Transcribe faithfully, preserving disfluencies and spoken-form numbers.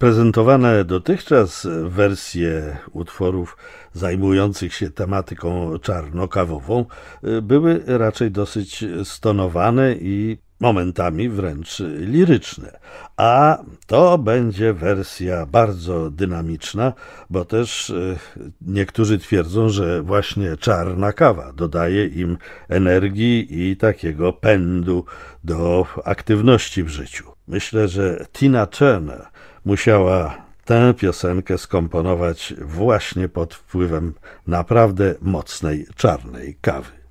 Prezentowane dotychczas wersje utworów zajmujących się tematyką czarno-kawową były raczej dosyć stonowane i momentami wręcz liryczne, a to będzie wersja bardzo dynamiczna, bo też niektórzy twierdzą, że właśnie czarna kawa dodaje im energii i takiego pędu do aktywności w życiu. Myślę, że Tina Turner musiała tę piosenkę skomponować właśnie pod wpływem naprawdę mocnej czarnej kawy.